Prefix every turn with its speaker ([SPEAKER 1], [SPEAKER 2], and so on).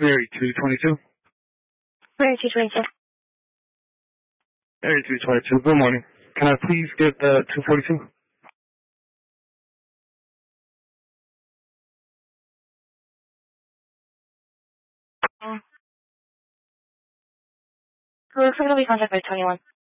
[SPEAKER 1] Area 222.
[SPEAKER 2] Area 222.
[SPEAKER 1] Area 222, good morning. Can I please get 242?
[SPEAKER 2] We're going to be contacted by 21.